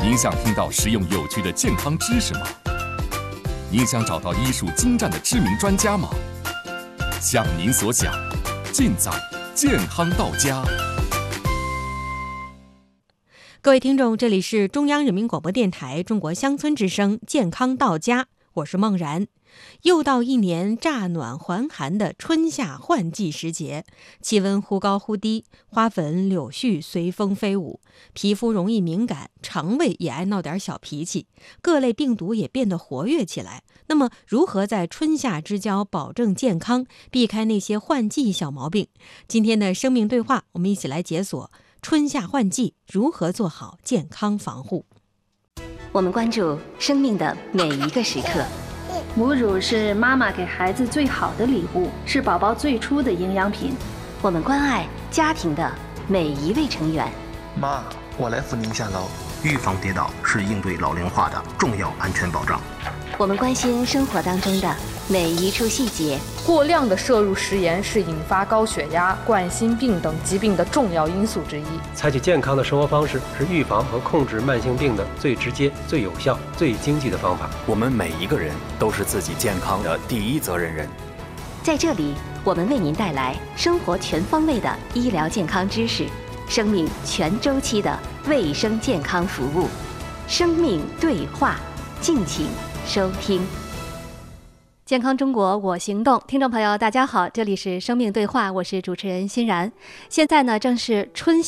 您想听到实用有趣的健康知识吗？您想找到医术精湛的知名专家吗？像您所想，尽在健康到家。 各位听众，这里是中央人民广播电台中国乡村之声健康到家，我是梦然。又到一年乍暖还寒的春夏换季时节，气温忽高忽低，花粉柳絮随风飞舞，皮肤容易敏感，肠胃也爱闹点小脾气，各类病毒也变得活跃起来。那么如何在春夏之交保证健康，避开那些换季小毛病？今天的生命对话，我们一起来解锁春夏换季如何做好健康防护。 我们关注生命的每一个时刻。 母乳是妈妈给孩子最好的礼物，是宝宝最初的营养品。 我们关爱家庭的每一位成员。 妈，我来扶您下楼。 预防跌倒是应对老龄化的重要安全保障。 我们关心生活当中的每一处细节。 过量的摄入食盐是引发高血压、冠心病等疾病的重要因素之一。 采取健康的生活方式是预防和控制慢性病的最直接、最有效、最经济的方法。 我们每一个人都是自己健康的第一责任人。 在这里，我们为您带来生活全方位的医疗健康知识，生命全周期的卫生健康服务。生命对话，敬请收听。健康中国我行动，听众朋友大家好，这里是生命对话，我是主持人欣然。现在呢正是春